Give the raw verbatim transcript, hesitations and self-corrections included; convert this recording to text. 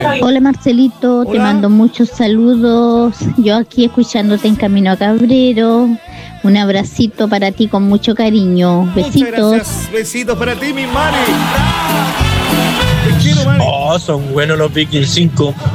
Hola Marcelito, Hola. te mando muchos saludos. Yo aquí escuchándote en camino a Cabrero. Un abracito para ti con mucho cariño. Besitos. Muchas gracias. Besitos para ti, mi Mari. Te quiero, Mari. Oh, son buenos los Vikings cinco.